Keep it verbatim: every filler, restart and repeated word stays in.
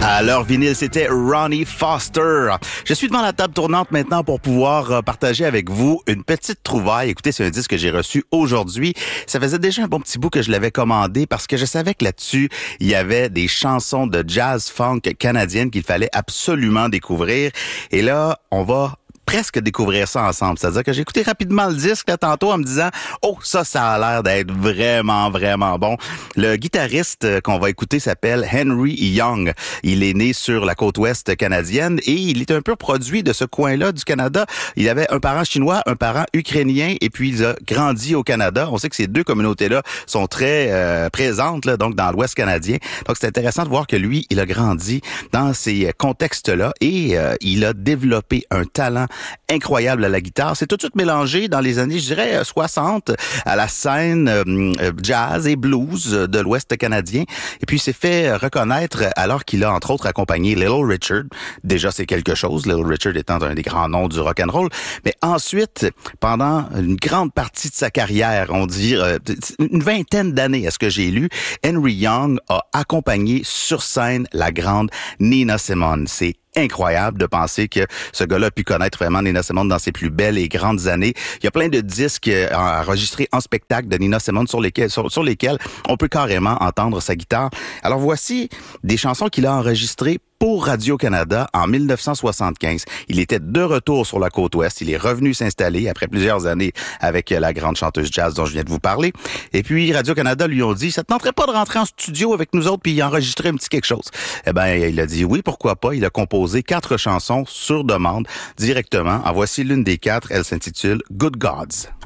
À l'heure vinyle, c'était Ronnie Foster. Je suis devant la table tournante maintenant pour pouvoir partager avec vous une petite trouvaille. Écoutez, c'est un disque que j'ai reçu aujourd'hui. Ça faisait déjà un bon petit bout que je l'avais commandé parce que je savais que là-dessus, il y avait des chansons de jazz funk canadiennes qu'il fallait absolument découvrir. Et là, on va presque découvrir ça ensemble. C'est-à-dire que j'ai écouté rapidement le disque là, tantôt en me disant « Oh, ça, ça a l'air d'être vraiment, vraiment bon ». Le guitariste qu'on va écouter s'appelle Henry Young. Il est né sur la côte ouest canadienne et il est un peu produit de ce coin-là du Canada. Il avait un parent chinois, un parent ukrainien et puis il a grandi au Canada. On sait que ces deux communautés-là sont très euh, présentes là, donc dans l'ouest canadien. Donc c'est intéressant de voir que lui, il a grandi dans ces contextes-là et euh, il a développé un talent incroyable à la guitare. C'est tout de suite mélangé dans les années, je dirais, soixante à la scène euh, jazz et blues de l'Ouest canadien. Et puis, il s'est fait reconnaître alors qu'il a, entre autres, accompagné Little Richard. Déjà, c'est quelque chose, Little Richard étant un des grands noms du rock and roll. Mais ensuite, pendant une grande partie de sa carrière, on dit euh, une vingtaine d'années à ce que j'ai lu, Henry Young a accompagné sur scène la grande Nina Simone. C'est incroyable de penser que ce gars-là a pu connaître vraiment Nina Simone dans ses plus belles et grandes années. Il y a plein de disques enregistrés en spectacle de Nina Simone sur lesquels, sur, sur lesquels on peut carrément entendre sa guitare. Alors voici des chansons qu'il a enregistrées pour Radio-Canada en mille neuf cent soixante-quinze. Il était de retour sur la côte ouest. Il est revenu s'installer après plusieurs années avec la grande chanteuse jazz dont je viens de vous parler. Et puis Radio-Canada lui ont dit, ça te tenterait pas de rentrer en studio avec nous autres puis enregistrer un petit quelque chose? Eh ben, il a dit oui, pourquoi pas. Il a composé quatre chansons sur demande directement. En voici l'une des quatre. Elle s'intitule Good Gods.